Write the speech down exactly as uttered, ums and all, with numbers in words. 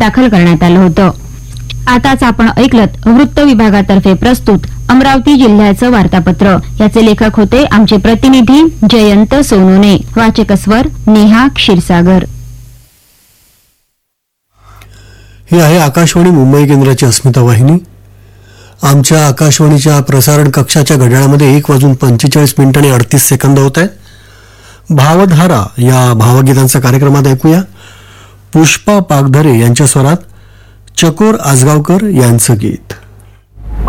दाखल करण्यात आलं होतं. आताच आपण ऐकलत वृत्त विभागातर्फे प्रस्तुत अमरावती जिल्ह्याचं वार्तापत्र. याचे लेखक होते आमचे प्रतिनिधी जयंत सोनोने. वाचक स्वर नेहा क्षीरसागर. ही आहे आकाशवाणी मुंबई केंद्राची अस्मिता वाहिनी. आमच्या आकाशवाणीच्या प्रसारण कक्षाच्या घड्याळामध्ये एक वाजून पंचेचाळीस मिनिट आणि अडतीस सेकंद होत आहेत. भावधारा या भावगीतांचा कार्यक्रमात ऐकूया पुष्पा पागधरे यांच्या स्वरात चकोर आजगावकर यांचं गीत.